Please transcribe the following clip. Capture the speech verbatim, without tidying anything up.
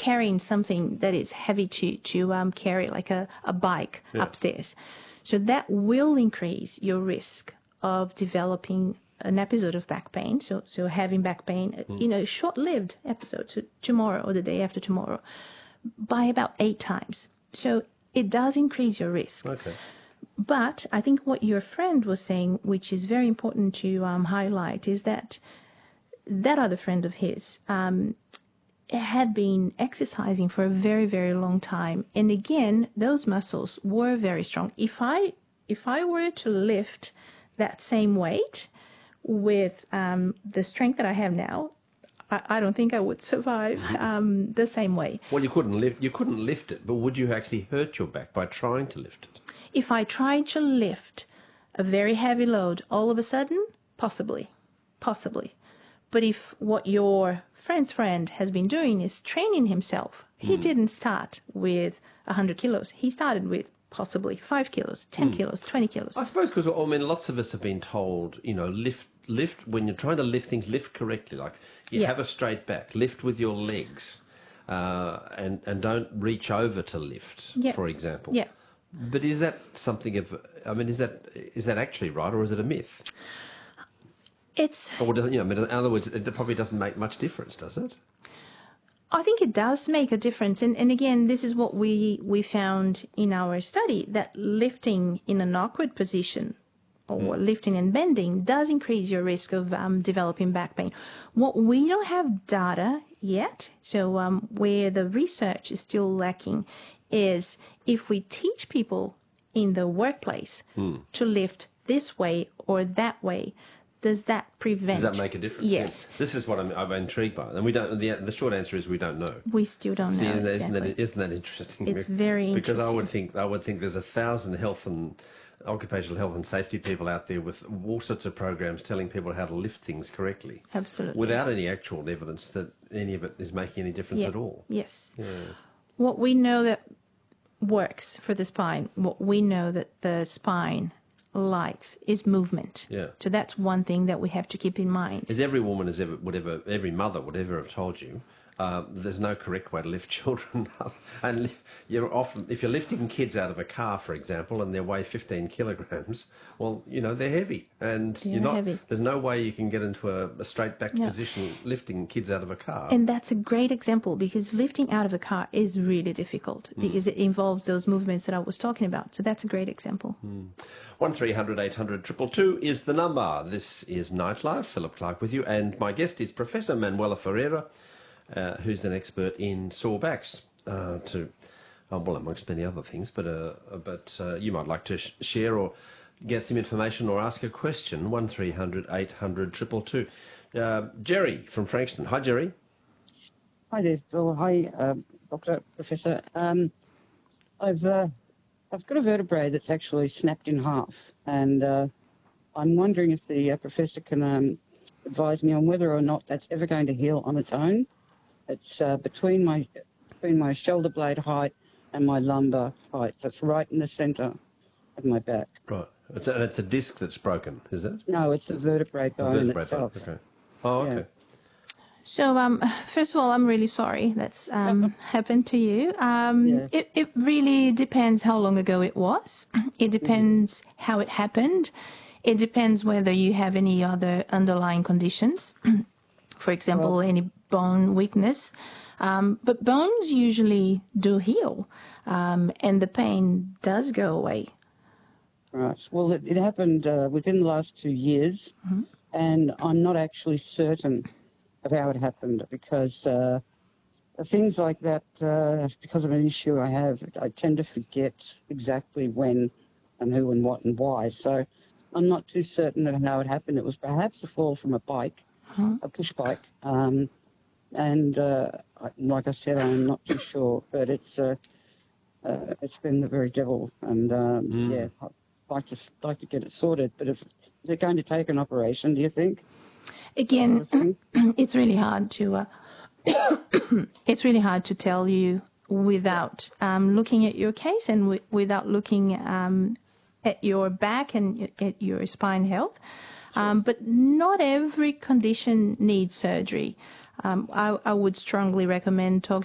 carrying something that is heavy to, to um, carry, like a, a bike Yeah. upstairs. So that will increase your risk of developing an episode of back pain. So, so having back pain, Mm. you know, short-lived episode, so tomorrow or the day after tomorrow, by about eight times. So it does increase your risk. Okay. But I think what your friend was saying, which is very important to um, highlight, is that that other friend of his um, had been exercising for a very, very long time. And again, those muscles were very strong. If I, if I were to lift that same weight with um, the strength that I have now, I, I don't think I would survive um, the same way. Well, you couldn't lift. You couldn't lift it, but would you actually hurt your back by trying to lift it? If I tried to lift a very heavy load all of a sudden, possibly, possibly. But if what your friend's friend has been doing is training himself, he mm. didn't start with one hundred kilos. He started with possibly five kilos, ten mm. kilos, twenty kilos. I suppose because, I mean, lots of us have been told, you know, lift, lift, when you're trying to lift things, lift correctly. Like, you yeah. have a straight back, lift with your legs, uh, and, and don't reach over to lift, yeah. for example. Yeah. But is that something of, I mean, is that is that actually right, or is it a myth? It's... Or does it, you know, I mean, in other words, it probably doesn't make much difference, does it? I think it does make a difference. And, and again, this is what we, we found in our study, that lifting in an awkward position or mm. lifting and bending does increase your risk of um, developing back pain. What we don't have data yet, so um, where the research is still lacking, is if we teach people in the workplace mm. to lift this way or that way, does that prevent... Does that make a difference? Yes. yes. This is what I'm, I'm intrigued by. And we don't. The, the short answer is we don't know. We still don't See, know. isn't, Exactly. that, isn't that interesting? It's very interesting. Because I would think I would think there's a thousand health and occupational health and safety people out there with all sorts of programs telling people how to lift things correctly. Absolutely. Without any actual evidence that any of it is making any difference yeah. at all. Yes. Yeah. What we know that works for the spine, what we know that the spine likes is movement. Yeah. So that's one thing that we have to keep in mind. As every woman has ever, whatever, every mother would ever have told you, uh, there's no correct way to lift children up. And you're often, if you're lifting kids out of a car, for example, and they weigh fifteen kilograms, well, you know, they're heavy. And They're you're not, heavy. There's no way you can get into a, a straight back No. position lifting kids out of a car. And that's a great example, because lifting out of a car is really difficult mm. because it involves those movements that I was talking about. So that's a great example. Mm. one three hundred eight hundred two two two is the number. This is Nightlife. Philip Clark with you. And my guest is Professor Manuela Ferreira, uh, who's an expert in sore backs, uh, to, oh, well, amongst many other things. But uh, but uh, you might like to sh share or get some information or ask a question. one three hundred eight hundred two two two. Uh, Jerry from Frankston. Hi, Jerry. Hi there, Phil. Hi, uh, Doctor Professor. Um, I've... Uh, I've got a vertebrae that's actually snapped in half, and uh, I'm wondering if the uh, professor can um, advise me on whether or not that's ever going to heal on its own. It's uh, between my between my shoulder blade height and my lumbar height, so it's right in the centre of my back. Right. It's a, it's a disc that's broken, is it? No, it's the vertebrae bone vertebrae itself. bone. Okay. Oh, okay. Yeah. So, um, first of all, I'm really sorry that's um, happened to you. Um, yeah. it, it really depends how long ago it was. It depends mm-hmm. how it happened. It depends whether you have any other underlying conditions, for example, well, any bone weakness. Um, but bones usually do heal, um, and the pain does go away. Right. Well, it, it happened uh, within the last two years, mm-hmm. and I'm not actually certain of how it happened, because uh, things like that, uh, because of an issue I have, I tend to forget exactly when and who and what and why. So I'm not too certain of how it happened. It was perhaps a fall from a bike, huh? a push bike. Um, and uh, I, like I said, I'm not too sure, but it's uh, uh, it's been the very devil. And um, mm. yeah, I'd like to, like to get it sorted. But if, is it going to take an operation, do you think? Again, it's really hard to uh, it's really hard to tell you without um, looking at your case and w without looking um, at your back and at your spine health. Um, but not every condition needs surgery. Um, I, I would strongly recommend talking